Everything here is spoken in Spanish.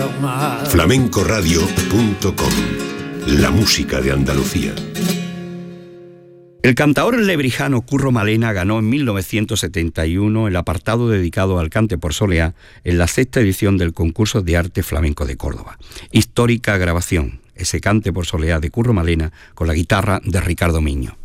flamencoradio.com. La música de Andalucía. El cantaor lebrijano Curro Malena ganó en 1971 el apartado dedicado al cante por soleá en la 6ª edición del Concurso de Arte Flamenco de Córdoba. Histórica grabación, ese cante por soleá de Curro Malena con la guitarra de Ricardo Miño.